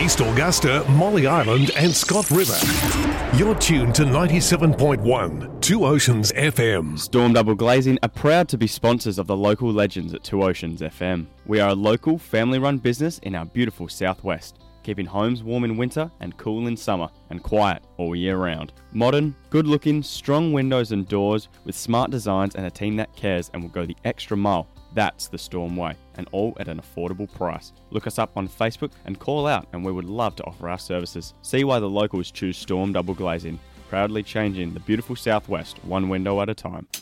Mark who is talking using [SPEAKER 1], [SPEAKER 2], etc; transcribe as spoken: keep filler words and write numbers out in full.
[SPEAKER 1] East Augusta, Molly Island and Scott River. You're tuned to ninety-seven point one, Two Oceans F M.
[SPEAKER 2] Storm Double Glazing are proud to be sponsors of the local legends at Two Oceans F M. We are a local, family-run business in our beautiful southwest, keeping homes warm in winter and cool in summer, and quiet all year round. Modern, good-looking, strong windows and doors with smart designs and a team that cares and will go the extra mile. That's the Storm way, and all at an affordable price. Look us up on Facebook and call out, and we would love to offer our services. See why the locals choose Storm Double Glazing, proudly changing the beautiful southwest one window at a time.